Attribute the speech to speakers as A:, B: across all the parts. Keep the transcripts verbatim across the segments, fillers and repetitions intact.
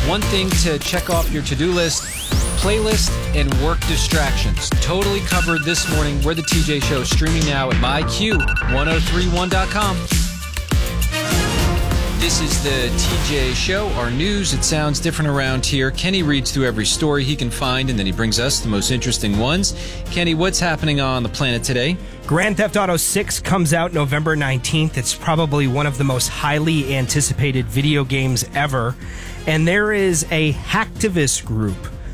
A: One thing to check off your to-do list, playlist and work distractions. Totally covered this morning. We're the T J Show, streaming now at my Q ten thirty-one dot com. This is the T J Show, our news. It sounds different around here. Kenny reads through every story he can find, and then he brings us the most interesting ones. Kenny, what's happening on the planet today?
B: Grand Theft Auto six comes out November nineteenth. It's probably one of the most highly anticipated video games ever. And there is a hacktivist group,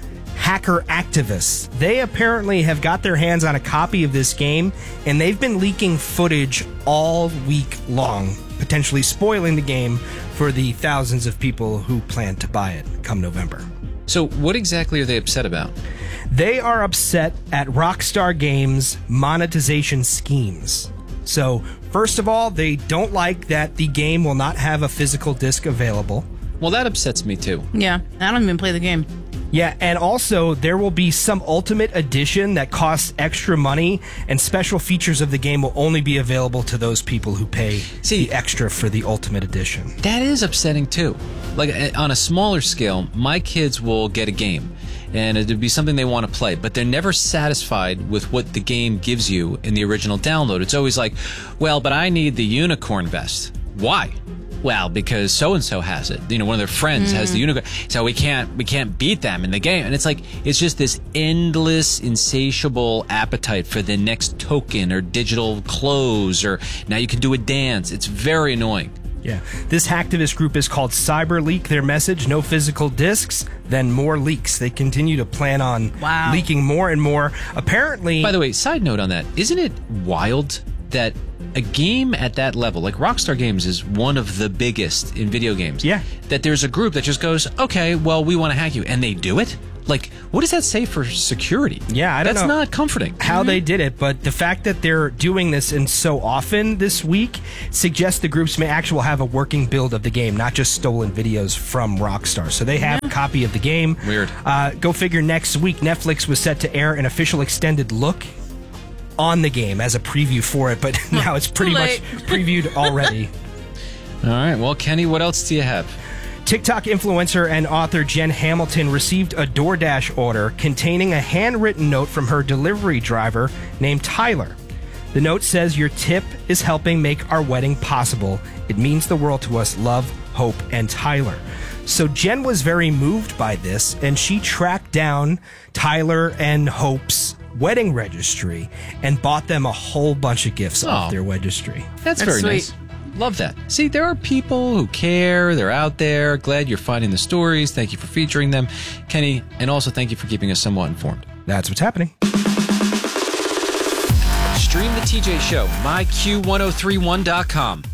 B: Hacker Activists. They apparently have got their hands on a copy of this game, and they've been leaking footage all week long, potentially spoiling the game for the thousands of people who plan to buy it come November.
A: So what exactly are they upset about?
B: They are upset at Rockstar Games' monetization schemes. So, first of all, they don't like that the game will not have a physical disc available.
A: Well, that upsets me too.
C: Yeah, I don't even play the game.
B: Yeah, and also there will be some Ultimate Edition that costs extra money, and special features of the game will only be available to those people who pay
A: See,
B: the extra for the Ultimate Edition.
A: That is upsetting too. Like on a smaller scale, my kids will get a game, and it'd be something they want to play, but they're never satisfied with what the game gives you in the original download. It's always like, well, but I need the unicorn vest. Why? Well, because so-and-so has it. You know, one of their friends mm. has the unicorn. So we can't we can't beat them in the game. And it's like, it's just this endless, insatiable appetite for the next token or digital clothes, or now you can do a dance. It's very annoying.
B: Yeah. This hacktivist group is called CyberLeak. Their message, no physical discs, then more leaks. They continue to plan on
C: wow.
B: leaking more and more. Apparently...
A: By the way, side note on that, isn't it wild that a game at that level, like Rockstar Games is one of the biggest in video games.
B: Yeah.
A: That there's a group that just goes, okay, well, we want to hack you. And they do it? Like, what does that say for security?
B: Yeah, I don't
A: That's
B: know
A: not comforting.
B: how
C: mm-hmm.
B: they did it, but the fact that they're doing this and so often this week suggests the groups may actually have a working build of the game, not just stolen videos from Rockstar. So they have
C: yeah.
B: a copy of the game.
A: Weird.
B: Uh, go figure, next week, Netflix was set to air an official extended look on the game as a preview for it, but now it's pretty much previewed already.
A: All right, well, Kenny, what else do you have?
B: TikTok influencer and author Jen Hamilton received a DoorDash order containing a handwritten note from her delivery driver named Tyler. The note says, "Your tip is helping make our wedding possible. It means the world to us. Love, Hope, and Tyler." So Jen was very moved by this, and she tracked down Tyler and Hope's wedding registry and bought them a whole bunch of gifts
A: Oh.
B: off their registry.
A: That's,
C: That's
A: very
C: sweet.
A: nice. Love that. See, there are people who care. They're out there. Glad you're finding the stories. Thank you for featuring them, Kenny, and also thank you for keeping us somewhat informed.
B: That's what's happening.
A: Stream the T J Show, my Q ten thirty-one dot com.